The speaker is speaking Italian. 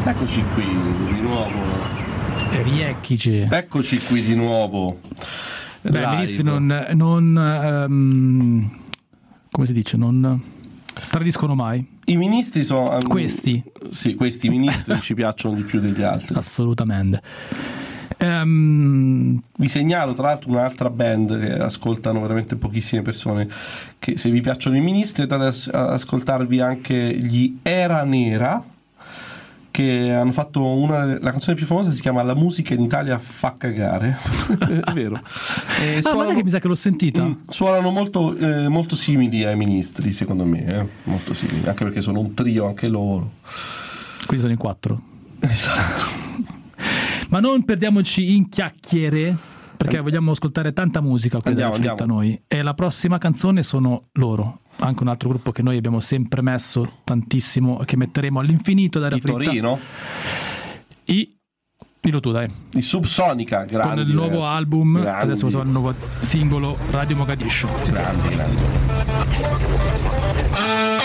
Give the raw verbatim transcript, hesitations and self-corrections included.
Eccoci qui di nuovo. Riecchici. Eccoci qui di nuovo. Beh, i ministri non, non um, come si dice, non tradiscono mai. I ministri sono questi. Sì, questi ministri ci piacciono di più degli altri. Assolutamente. Um, vi segnalo tra l'altro un'altra band che ascoltano veramente pochissime persone, che se vi piacciono i ministri andate ad ascoltarvi anche gli Era Nera, che hanno fatto una, la canzone più famosa si chiama La musica in Italia fa cagare. È vero. E ah, suonano, ma sai che mi sa che l'ho sentita? Mm, suonano molto, eh, molto simili ai ministri, secondo me, eh? Molto simili, anche perché sono un trio anche loro. Quindi sono in quattro. Esatto. Ma non perdiamoci in chiacchiere, perché vogliamo ascoltare tanta musica qui andiamo, della Fritta noi. E la prossima canzone sono loro, anche un altro gruppo che noi abbiamo sempre messo tantissimo, che metteremo all'infinito da di Fritta. Torino. I dillo tu, dai. I Subsonica, grandi, con il nuovo ragazzi. album, Grandi. adesso sono il nuovo singolo Radio Mogadiscio. Grandi, grandi.